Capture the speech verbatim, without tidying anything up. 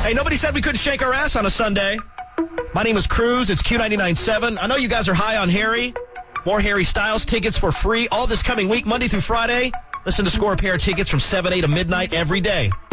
Hey, nobody said we couldn't shake our ass on a Sunday. My name is Cruz. It's Q ninety-nine point seven. I know you guys are high on Harry. More Harry Styles tickets for free all this coming week, Monday through Friday. Listen to score a pair of tickets from seven, eight to midnight every day.